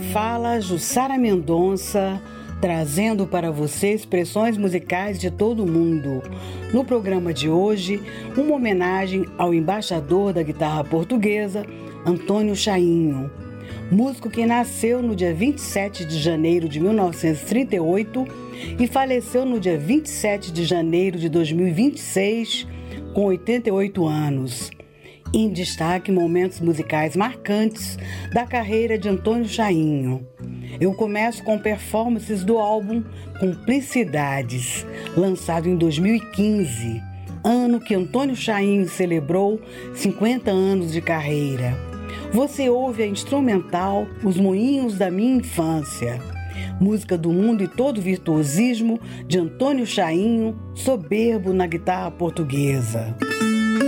fala Jussara Mendonça, trazendo para você expressões musicais de todo o mundo. No programa de hoje, uma homenagem ao embaixador da guitarra portuguesa, Antônio Chainho, músico que nasceu no dia 27 de janeiro de 1938 e faleceu no dia 27 de janeiro de 2026, com 88 anos. Em destaque, momentos musicais marcantes da carreira de Antônio Chainho. Eu começo com performances do álbum Cumplicidades, lançado em 2015, ano que Antônio Chainho celebrou 50 anos de carreira. Você ouve a instrumental Os Moinhos da Minha Infância, música do mundo e todo virtuosismo de Antônio Chainho, soberbo na guitarra portuguesa.